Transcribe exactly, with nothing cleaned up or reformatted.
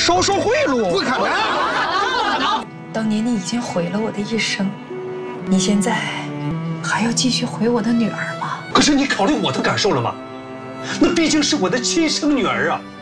收受贿赂？ 不可能，怎么可能？ 当年你已经毁了我的一生，你现在还要继续毁我的女儿吗？ 可是你考虑我的感受了吗？那毕竟是我的亲生女儿啊！